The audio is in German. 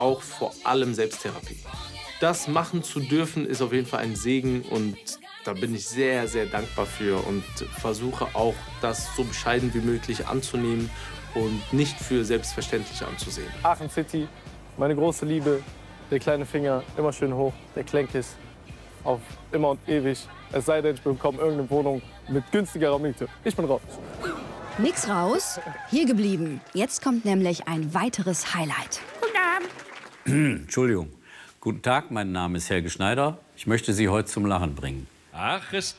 auch vor allem Selbsttherapie. Das machen zu dürfen, ist auf jeden Fall ein Segen und da bin ich sehr, sehr dankbar für und versuche auch, das so bescheiden wie möglich anzunehmen und nicht für selbstverständlich anzusehen. Aachen City, meine große Liebe, der kleine Finger immer schön hoch, der Klenkis auf immer und ewig. Es sei denn, ich bekomme irgendeine Wohnung mit günstigerer Miete. Ich bin raus. Nix raus, hier geblieben. Jetzt kommt nämlich ein weiteres Highlight. Entschuldigung. Guten Tag, mein Name ist Helge Schneider. Ich möchte Sie heute zum Lachen bringen. Ach, ist